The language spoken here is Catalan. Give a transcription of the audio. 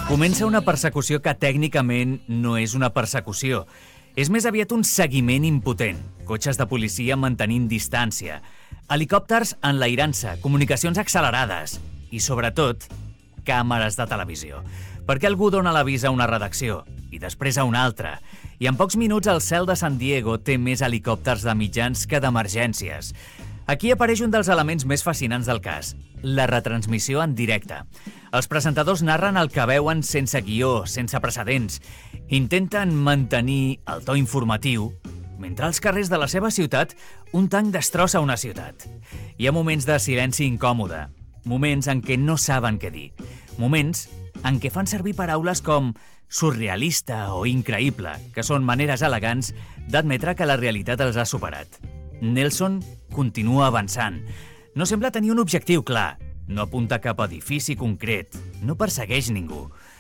Comença una persecució que tècnicament no és una persecució. És més aviat un seguiment impotent. Cotxes de policia mantenint distància, helicòpters enlairant-se, comunicacions accelerades i, sobretot, càmeres de televisió. Perquè algú dona l'avís a una redacció i després a una altra. I en pocs minuts el cel de San Diego té més helicòpters de mitjans que d'emergències. Aquí apareix un dels elements més fascinants del cas, la retransmissió en directe. Els presentadors narren el que veuen sense guió, sense precedents. Intenten mantenir el to informatiu, mentre als carrers de la seva ciutat un tanc destrossa una ciutat. Hi ha moments de silenci incòmode, moments en què no saben què dir, moments en què fan servir paraules com surrealista o increïble, que són maneres elegants d'admetre que la realitat els ha superat. Nelson continua avançant. No sembla tenir un objectiu clar. No apunta cap edifici concret. No persegueix ningú.